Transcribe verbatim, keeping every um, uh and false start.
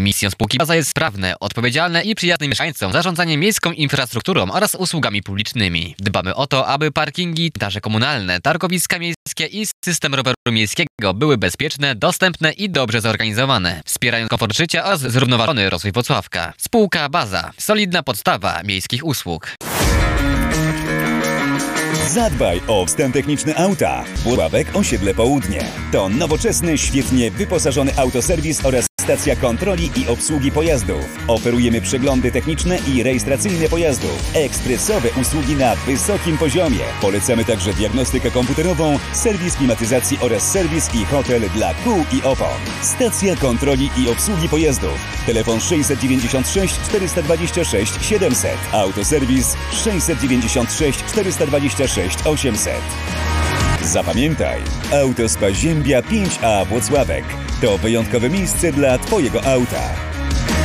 Misją spółki Baza jest sprawne, odpowiedzialne i przyjazne mieszkańcom zarządzanie miejską infrastrukturą oraz usługami publicznymi. Dbamy o to, aby parkingi, tarze komunalne, targowiska miejskie i system roweru miejskiego były bezpieczne, dostępne i dobrze zorganizowane, wspierając komfort życia oraz zrównoważony rozwój Włocławka. Spółka Baza. Solidna podstawa miejskich usług. Zadbaj o wstęp techniczny auta. Włocławek Osiedle Południe. To nowoczesny, świetnie wyposażony autoserwis oraz stacja kontroli i obsługi pojazdów. Oferujemy przeglądy techniczne i rejestracyjne pojazdów. Ekspresowe usługi na wysokim poziomie. Polecamy także diagnostykę komputerową, serwis klimatyzacji oraz serwis i hotel dla kół i opon. Stacja kontroli i obsługi pojazdów. Telefon sześćset dziewięćdziesiąt sześć czterysta dwadzieścia sześć siedemset. Autoserwis sześćset dziewięćdziesiąt sześć czterysta dwadzieścia sześć osiemset. Zapamiętaj, Autospa Ziębia pięć A Włocławek to wyjątkowe miejsce dla Twojego auta.